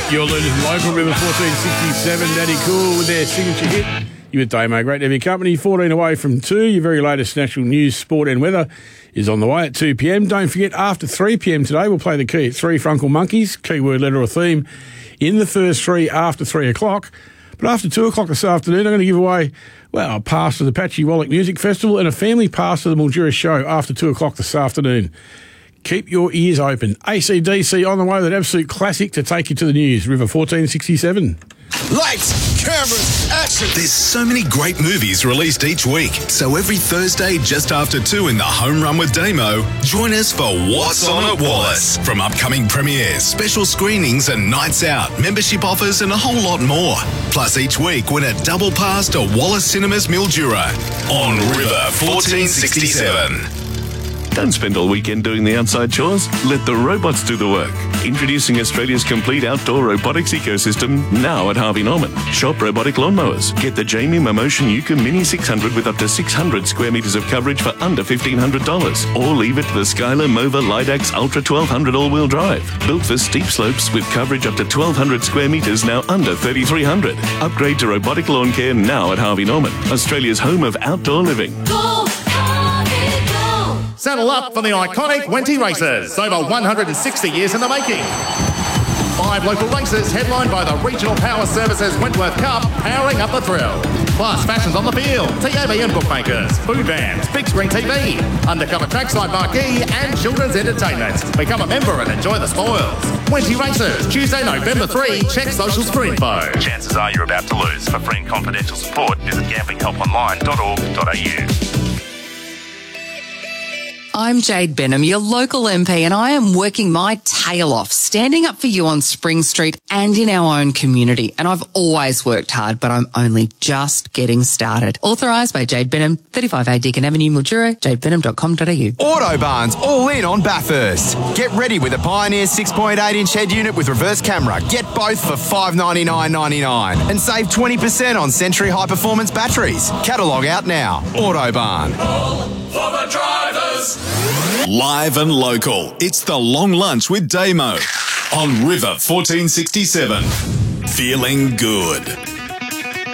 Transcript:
Your leaders local, River 1467, Daddy Cool with their signature hit. You with Damo, great to have your company. 14 away from 2. Your very latest national news, sport and weather is on the way at 2 p.m. Don't forget, after 3 p.m. today, we'll play the key at 3 for Uncle Monkeys, keyword, letter or theme, in the first 3 after 3 o'clock. But after 2 o'clock this afternoon, I'm going to give away, well, a pass to the Patchy Wallach Music Festival and a family pass to the Mildura Show after 2 o'clock this afternoon. Keep your ears open. AC/DC on the way, that absolute classic to take you to the news. River 1467. Lights, cameras, action. There's so many great movies released each week. So every Thursday just after 2 in the Home Run with Damo, join us for What's On at Wallace. From upcoming premieres, special screenings and nights out, membership offers and a whole lot more. Plus each week win a double pass to Wallace Cinemas Mildura on River 1467. Don't spend all weekend doing the outside chores. Let the robots do the work. Introducing Australia's complete outdoor robotics ecosystem now at Harvey Norman. Shop robotic lawnmowers. Get the Jamie Momotion Yuka Mini 600 with up to 600 square metres of coverage for under $1,500. Or leave it to the Skylar Mova Lidax Ultra 1200 all-wheel drive. Built for steep slopes with coverage up to 1,200 square metres, now under $3,300. Upgrade to robotic lawn care now at Harvey Norman, Australia's home of outdoor living. Saddle up for the iconic Wenty Races, over 160 years in the making. 5 local races headlined by the Regional Power Services Wentworth Cup, powering up the thrill. Plus fashions on the field, TAB and bookmakers, food vans, big screen TV, undercover trackside marquee and children's entertainment. Become a member and enjoy the spoils. Wenty Races, Tuesday, November 3. Check socials for info. Chances are you're about to lose. For free and confidential support, visit gamblinghelponline.org.au. I'm Jade Benham, your local MP, and I am working my tail off, standing up for you on Spring Street and in our own community. And I've always worked hard, but I'm only just getting started. Authorised by Jade Benham, 35A Deakin Avenue, Mildura, jadebenham.com.au. Autobarn's all in on Bathurst. Get ready with a Pioneer 6.8-inch head unit with reverse camera. Get both for $599.99 and save 20% on Century High Performance batteries. Catalogue out now. Autobarn. All for the drivers. Live and local. It's the Long Lunch with Damo on River 1467. Feeling good.